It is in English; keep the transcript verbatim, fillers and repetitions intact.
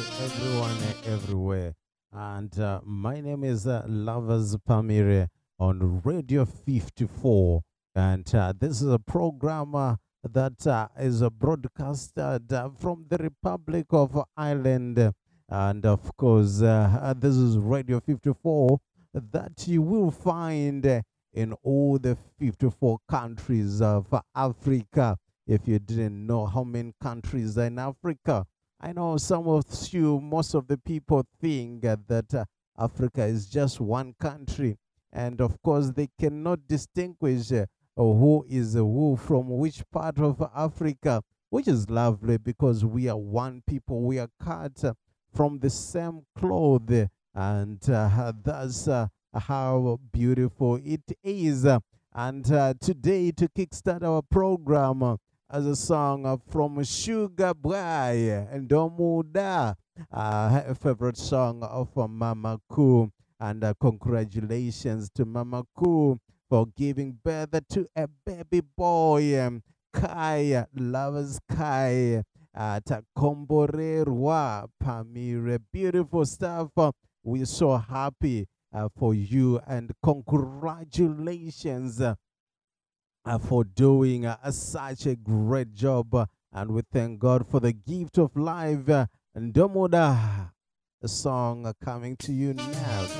everyone everywhere. And uh, my name is uh, Lovers Pamire on Radio fifty-four. And uh, this is a program uh, that uh, is uh, broadcasted uh, from the Republic of Ireland. And of course, uh, uh, this is Radio fifty-four that you will find uh, in all the fifty-four countries of Africa. If you didn't know how many countries are in Africa, I know some of you, most of the people think uh, that uh, Africa is just one country. And of course, they cannot distinguish uh, who is uh, who from which part of Africa, which is lovely because we are one people. We are cut uh, from the same cloth. uh, And uh, that's uh, how beautiful it is. Uh, And uh, today, to kickstart our program, uh, as a song uh, from Sugar Boy and Domuda, uh, a favorite song of uh, Mama Koo. And uh, congratulations to Mama Koo for giving birth to a baby boy, um, Kai, loves Kai. Uh, Takomborerwa Pamire, beautiful stuff. Uh, we're so happy uh, for you and congratulations. Uh, uh, for doing uh, uh, such a great job. uh, and we thank God for the gift of life. Uh, and Domoda, a song uh, coming to you now.